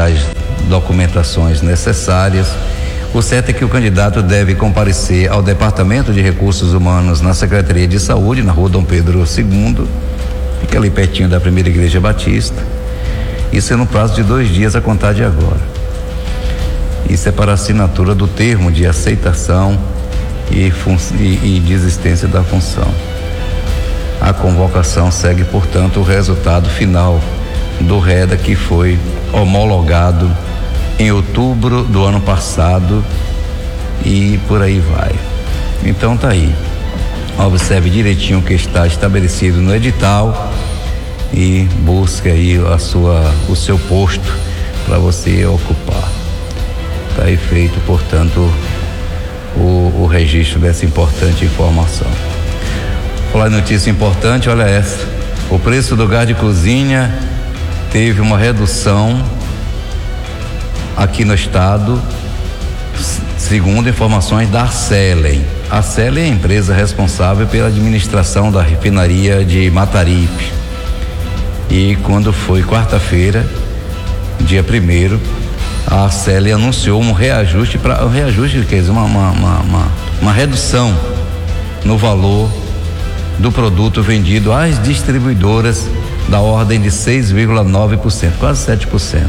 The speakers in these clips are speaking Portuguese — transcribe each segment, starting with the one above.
as documentações necessárias. O certo é que o candidato deve comparecer ao Departamento de Recursos Humanos na Secretaria de Saúde, na Rua Dom Pedro II, fica ali pertinho da Primeira Igreja Batista. Isso é no prazo de 2 dias a contar de agora. Isso é para assinatura do termo de aceitação e desistência da função. A convocação segue, portanto, o resultado final do REDA, que foi homologado em outubro do ano passado, e por aí vai. Então tá aí. Observe direitinho o que está estabelecido no edital e busque aí o seu posto para você ocupar. Tá aí feito, portanto, o registro dessa importante informação. Falar em notícia importante, olha essa. O preço do gás de cozinha teve uma redução aqui no estado, segundo informações da Arcelem. A Arcelem é a empresa responsável pela administração da refinaria de Mataripe. E quando foi quarta-feira, dia 1º, a Arcelem anunciou um reajuste quer dizer, uma redução no valor do produto vendido às distribuidoras da ordem de 6,9%, quase 7%.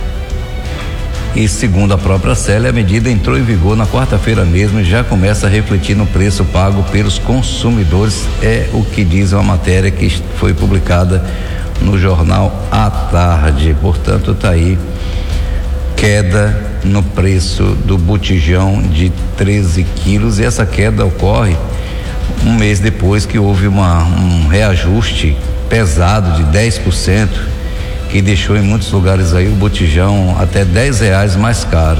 E segundo a própria Arcelem, a medida entrou em vigor na quarta-feira mesmo e já começa a refletir no preço pago pelos consumidores, é o que diz uma matéria que foi publicada no jornal à tarde. Portanto, tá aí, queda no preço do botijão de 13 quilos, e essa queda ocorre um mês depois que houve um reajuste pesado de 10%, que deixou em muitos lugares aí o botijão até R$10 mais caro.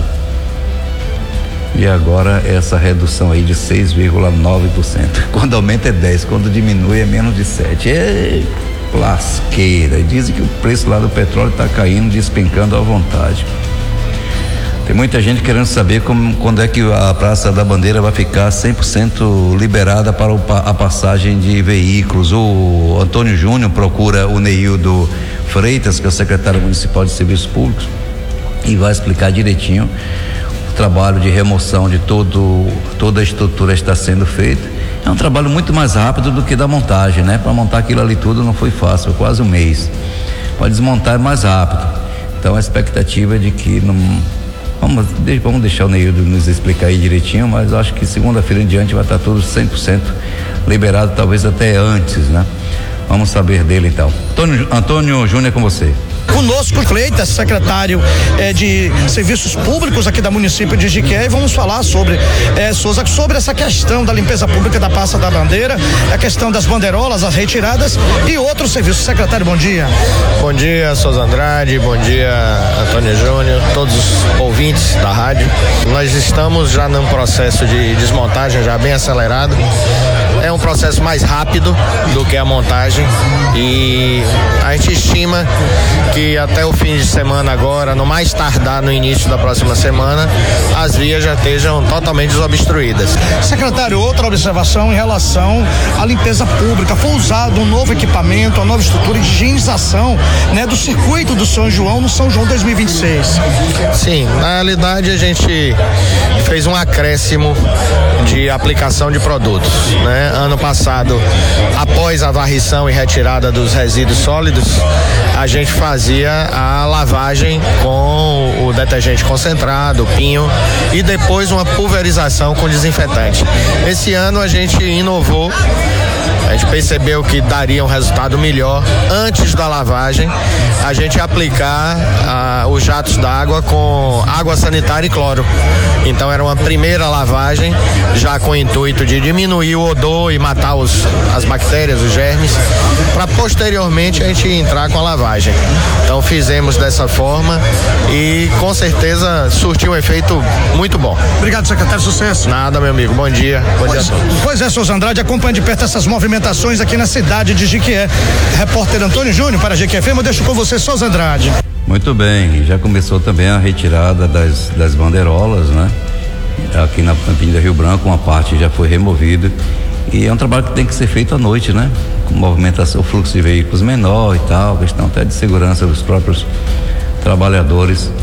E agora essa redução aí de 6,9%. Quando aumenta é 10%, quando diminui é menos de 7%. É lasqueira. E dizem que o preço lá do petróleo está caindo, despencando à vontade. Tem muita gente querendo saber quando é que a Praça da Bandeira vai ficar 100% liberada para a passagem de veículos. O Antônio Júnior procura o Neildo Freitas, que é o secretário municipal de Serviços Públicos, e vai explicar direitinho o trabalho de remoção de toda a estrutura está sendo feita. É um trabalho muito mais rápido do que da montagem, né? Para montar aquilo ali tudo não foi fácil, foi quase um mês. Para desmontar é mais rápido. Então a expectativa é de que vamos deixar o Neildo nos explicar aí direitinho, mas eu acho que segunda-feira em diante vai estar tudo 100% liberado, talvez até antes, né? Vamos saber dele então. Antônio Júnior, é com você. Conosco, Freitas, secretário de Serviços Públicos aqui da município de Jiquié, e vamos falar sobre essa questão da limpeza pública da Praça da Bandeira, a questão das bandeirolas, as retiradas e outros serviços. Secretário, bom dia. Bom dia, Souza Andrade, bom dia, Antônio Júnior, todos os ouvintes da rádio. Nós estamos já num processo de desmontagem já bem acelerado. É um processo mais rápido do que a montagem, e a gente estima que até o fim de semana agora, no mais tardar no início da próxima semana, as vias já estejam totalmente desobstruídas. Secretário, outra observação em relação à limpeza pública. Foi usado um novo equipamento, uma nova estrutura de higienização, né, do circuito do São João no São João 2026. Sim, na realidade a gente fez um acréscimo de aplicação de produtos, né? Ano passado, após a varrição e retirada dos resíduos sólidos, a gente fazia a lavagem com o detergente concentrado, o pinho, e depois uma pulverização com desinfetante. Esse ano a gente inovou, a gente percebeu que daria um resultado melhor antes da lavagem, a gente aplicar os jatos d'água com água sanitária e cloro. Então era uma primeira lavagem, já com o intuito de diminuir o odor e matar as bactérias, os germes, para posteriormente a gente entrar com a lavagem. Então fizemos dessa forma e com certeza surtiu um efeito muito bom. Obrigado, secretário, sucesso. Nada, meu amigo, bom dia a todos. Pois é, Souza Andrade, acompanha de perto essas movimentações aqui na cidade de Jiquié. Repórter Antônio Júnior para Jiquié FM, eu deixo com você, Souza Andrade. Muito bem, já começou também a retirada das bandeirolas, né? Aqui na Avenida Rio Branco, uma parte já foi removida, e é um trabalho que tem que ser feito à noite, né? Com movimentação, o fluxo de veículos menor e tal, questão até de segurança dos próprios trabalhadores.